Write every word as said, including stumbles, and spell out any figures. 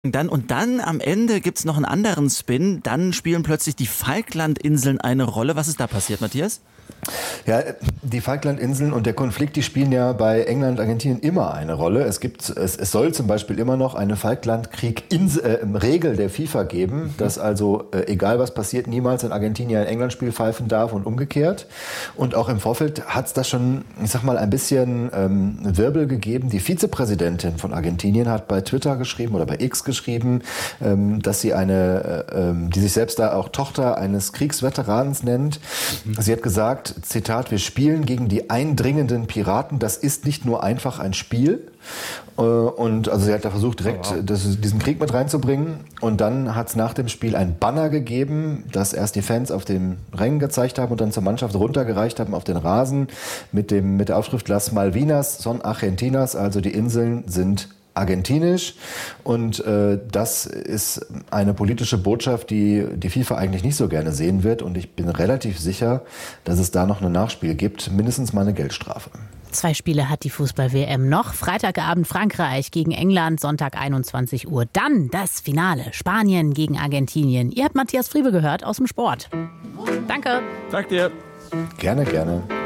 Dann, und dann am Ende gibt's noch einen anderen Spin. Dann spielen plötzlich die Falklandinseln eine Rolle. Was ist da passiert, Matthias? Ja, die Falklandinseln und der Konflikt, die spielen ja bei England und Argentinien immer eine Rolle. Es gibt, es, es soll zum Beispiel immer noch eine Falklandkrieg-Regel äh, der FIFA geben, dass also, äh, egal was passiert, niemals ein Argentinier ein England-Spiel pfeifen darf und umgekehrt. Und auch im Vorfeld hat's da schon, ich sag mal, ein bisschen ähm, Wirbel gegeben. Die Vizepräsidentin von Argentinien hat bei Twitter geschrieben oder bei X geschrieben, ähm, dass sie eine, äh, ähm, die sich selbst da auch Tochter eines Kriegsveterans nennt. Mhm. Sie hat gesagt, Zitat, wir spielen gegen die eindringenden Piraten, das ist nicht nur einfach ein Spiel. Und also sie hat da versucht, direkt oh, wow. das, diesen Krieg mit reinzubringen. Und dann hat es nach dem Spiel ein Banner gegeben, das erst die Fans auf den Rängen gezeigt haben und dann zur Mannschaft runtergereicht haben auf den Rasen mit, dem, mit der Aufschrift Las Malvinas son Argentinas, also die Inseln sind argentinisch, und äh, das ist eine politische Botschaft, die die FIFA eigentlich nicht so gerne sehen wird, und ich bin relativ sicher, dass es da noch ein Nachspiel gibt, mindestens mal eine Geldstrafe. Zwei Spiele hat die Fußball-W M noch. Freitagabend Frankreich gegen England, Sonntag einundzwanzig Uhr. Dann das Finale, Spanien gegen Argentinien. Ihr habt Matthias Friebe gehört aus dem Sport. Danke. Dank dir. Gerne, gerne.